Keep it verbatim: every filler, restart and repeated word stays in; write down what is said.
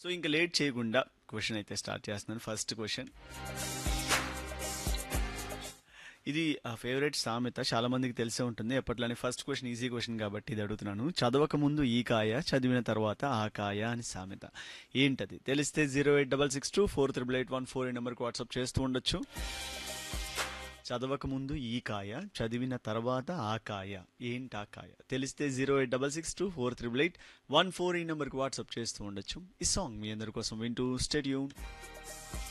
So ఇంకా late చేయకుండా question అయితే స్టార్ట్ చేస్తున్నాను. ఫస్ట్ క్వశ్చన్, ఇది ఆ ఫేవరెట్ సామెత, చాలా మందికి తెలిసే ఉంటుంది ఎప్పట్లానే. ఫస్ట్ క్వశ్చన్ ఈజీ క్వశ్చన్ కాబట్టి ఇది అడుగుతున్నాను. చదవక ముందు ఈ కాయ, చదివిన తర్వాత ఆ కాయ అని సామెత ఏంటది? తెలిస్తే zero eight double six two four triple eight one four ఈ నెంబర్కి వాట్సాప్ చేస్తూ ఉండొచ్చు. చదవక ముందు ఈ కాయ, చదివిన తర్వాత ఆ కాయ, ఏంటి ఆ కాయ? తెలిస్తే zero eight double six two four triple eight one four ఈ నెంబర్కి వాట్సాప్ చేస్తూ ఉండొచ్చు. ఈ సాంగ్ మీ అందరి కోసం వింటూ స్టేడియం.